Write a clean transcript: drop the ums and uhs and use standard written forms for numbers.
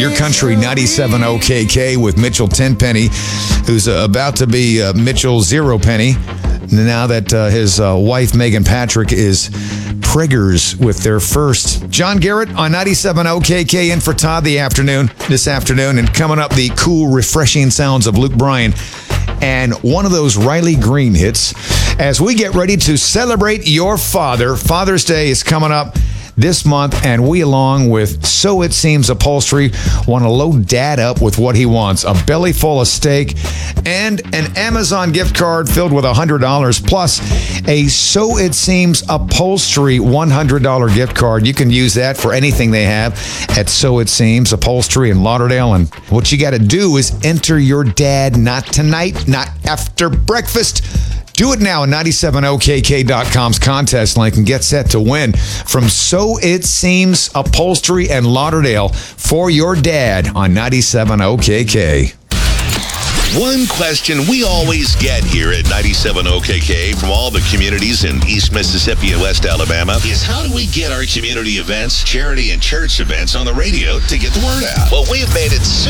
your country 97 OKK with Mitchell Tenpenny, who's about to be Mitchell Zero Penny, now that his wife Megan Patrick is preggers with their first. John Garrett on 97 OKK in for Todd this afternoon, and coming up, the cool, refreshing sounds of Luke Bryan and one of those Riley Green hits as we get ready to celebrate your father. Father's Day is coming up this month, and we, along with So It Seems Upholstery, want to load Dad up with what he wants: a belly full of steak and an Amazon gift card filled with $100, plus a So It Seems Upholstery $100 gift card. You can use that for anything they have at So It Seems Upholstery in Lauderdale. And what you got to do is enter your dad, not tonight, not after breakfast. Do it now at 97okk.com's contest link and get set to win from So It Seems Upholstery and Lauderdale for your dad on 97 OKK. One question we always get here at 97 OKK from all the communities in East Mississippi and West Alabama is, how do we get our community events, charity and church events on the radio to get the word out? Well, we have made it